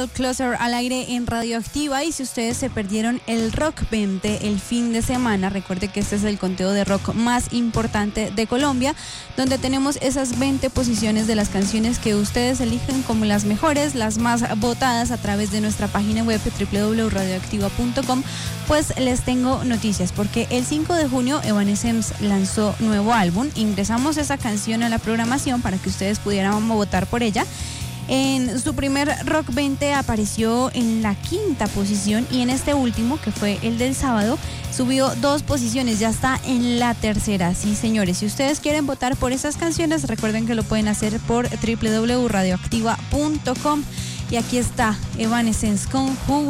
Closer al aire en Radioactiva. Y si ustedes se perdieron el Rock 20 el fin de semana, recuerde que este es el conteo de rock más importante de Colombia, donde tenemos esas 20 posiciones de las canciones que ustedes eligen como las mejores, las más votadas a través de nuestra página web www.radioactiva.com. Pues les tengo noticias, porque el 5 de junio Evanescence lanzó nuevo álbum. Ingresamos esa canción a la programación para que ustedes pudieran votar por ella. En su primer Rock 20 apareció en la 5ª posición, y en este último, que fue el del sábado, subió 2 posiciones, ya está en la 3ª. Sí, señores, si ustedes quieren votar por esas canciones, recuerden que lo pueden hacer por www.radioactiva.com. Y aquí está Evanescence con Who